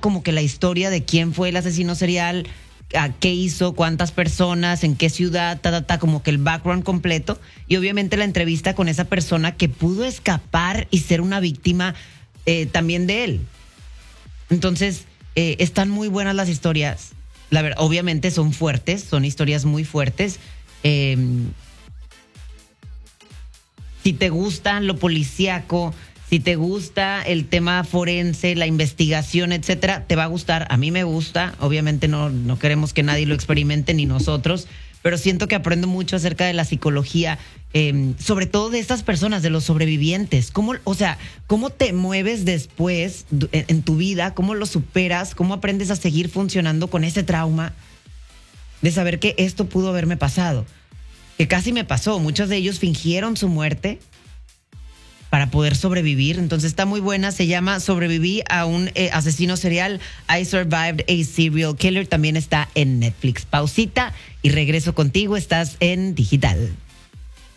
como que la historia de quién fue el asesino serial, a qué hizo, cuántas personas, en qué ciudad, como que el background completo. Y obviamente la entrevista con esa persona que pudo escapar y ser una víctima también de él. Entonces, están muy buenas las historias. La verdad, obviamente son fuertes, son historias muy fuertes. Si te gusta lo policíaco, si te gusta el tema forense, la investigación, etcétera, te va a gustar. A mí me gusta. Obviamente no queremos que nadie lo experimente, ni nosotros, pero siento que aprendo mucho acerca de la psicología, sobre todo de estas personas, de los sobrevivientes. ¿Cómo te mueves después en tu vida? ¿Cómo lo superas? ¿Cómo aprendes a seguir funcionando con ese trauma de saber que esto pudo haberme pasado? Que casi me pasó. Muchos de ellos fingieron su muerte para poder sobrevivir. Entonces está muy buena. Se llama Sobreviví a un asesino serial. I Survived a Serial Killer. También está en Netflix. Pausita y regreso contigo. Estás en Digital.